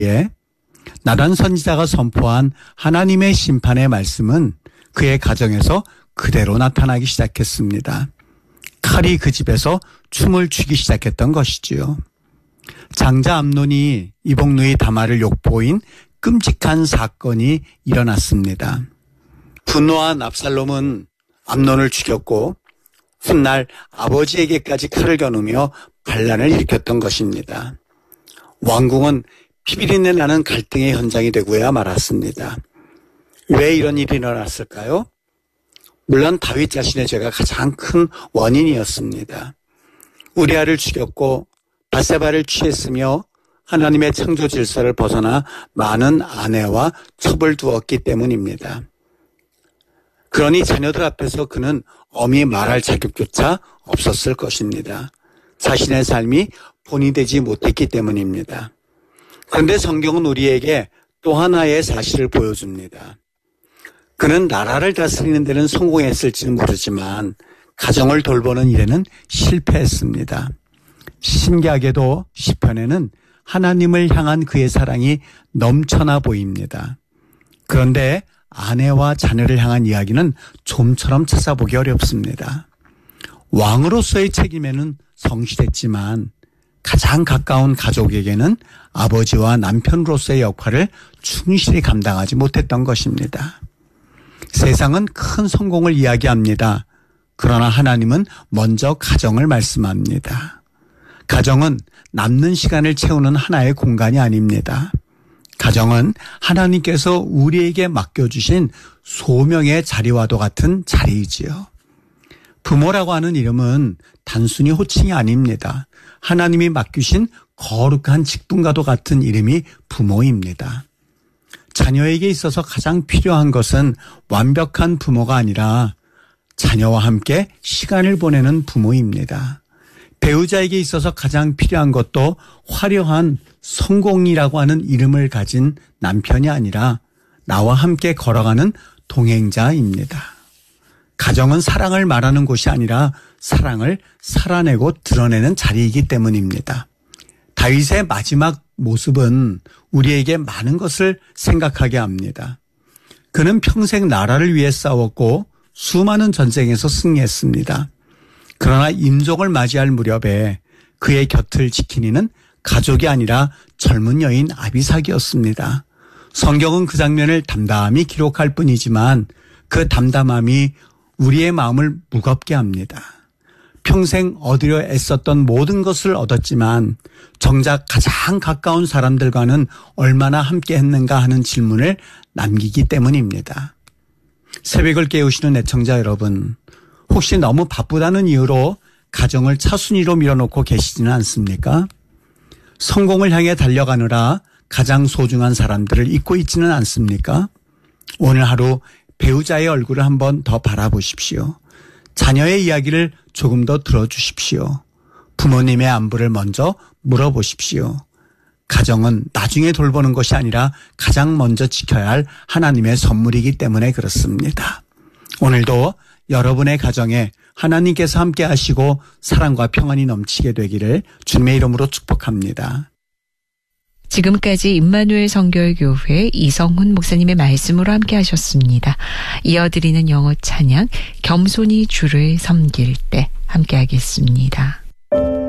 예, 나단 선지자가 선포한 하나님의 심판의 말씀은 그의 가정에서 그대로 나타나기 시작했습니다. 칼이 그 집에서 춤을 추기 시작했던 것이지요. 장자 암논이 이복누이 다말을 욕보인 끔찍한 사건이 일어났습니다. 분노한 압살롬은 암논을 죽였고 훗날 아버지에게까지 칼을 겨누며 반란을 일으켰던 것입니다. 왕궁은 피비린내 나는 갈등의 현장이 되고야 말았습니다. 왜 이런 일이 일어났을까요? 물론 다윗 자신의 죄가 가장 큰 원인이었습니다. 우리아를 죽였고 밧세바를 취했으며 하나님의 창조 질서를 벗어나 많은 아내와 첩을 두었기 때문입니다. 그러니 자녀들 앞에서 그는 엄히 말할 자격조차 없었을 것입니다. 자신의 삶이 본이 되지 못했기 때문입니다. 그런데 성경은 우리에게 또 하나의 사실을 보여줍니다. 그는 나라를 다스리는 데는 성공했을지는 모르지만 가정을 돌보는 일에는 실패했습니다. 신기하게도 시편에는 하나님을 향한 그의 사랑이 넘쳐나 보입니다. 그런데 아내와 자녀를 향한 이야기는 좀처럼 찾아보기 어렵습니다. 왕으로서의 책임에는 성실했지만 가장 가까운 가족에게는 아버지와 남편으로서의 역할을 충실히 감당하지 못했던 것입니다. 세상은 큰 성공을 이야기합니다. 그러나 하나님은 먼저 가정을 말씀합니다. 가정은 남는 시간을 채우는 하나의 공간이 아닙니다. 가정은 하나님께서 우리에게 맡겨주신 소명의 자리와도 같은 자리이지요. 부모라고 하는 이름은 단순히 호칭이 아닙니다. 하나님이 맡기신 거룩한 직분과도 같은 이름이 부모입니다. 자녀에게 있어서 가장 필요한 것은 완벽한 부모가 아니라 자녀와 함께 시간을 보내는 부모입니다. 배우자에게 있어서 가장 필요한 것도 화려한 성공이라고 하는 이름을 가진 남편이 아니라 나와 함께 걸어가는 동행자입니다. 가정은 사랑을 말하는 곳이 아니라 사랑을 살아내고 드러내는 자리이기 때문입니다. 다윗의 마지막 모습은 우리에게 많은 것을 생각하게 합니다. 그는 평생 나라를 위해 싸웠고 수많은 전쟁에서 승리했습니다. 그러나 임종을 맞이할 무렵에 그의 곁을 지킨 이는 가족이 아니라 젊은 여인 아비삭이었습니다. 성경은 그 장면을 담담히 기록할 뿐이지만 그 담담함이 우리의 마음을 무겁게 합니다. 평생 얻으려 애썼던 모든 것을 얻었지만 정작 가장 가까운 사람들과는 얼마나 함께 했는가 하는 질문을 남기기 때문입니다. 새벽을 깨우시는 애청자 여러분, 혹시 너무 바쁘다는 이유로 가정을 차순위로 밀어놓고 계시지는 않습니까? 성공을 향해 달려가느라 가장 소중한 사람들을 잊고 있지는 않습니까? 오늘 하루 배우자의 얼굴을 한번 더 바라보십시오. 자녀의 이야기를 조금 더 들어주십시오. 부모님의 안부를 먼저 물어보십시오. 가정은 나중에 돌보는 것이 아니라 가장 먼저 지켜야 할 하나님의 선물이기 때문에 그렇습니다. 오늘도 여러분의 가정에 하나님께서 함께 하시고 사랑과 평안이 넘치게 되기를 주님의 이름으로 축복합니다. 지금까지 임마누엘 성결교회 이성훈 목사님의 말씀으로 함께 하셨습니다. 이어드리는 영어 찬양 겸손히 주를 섬길 때 함께 하겠습니다.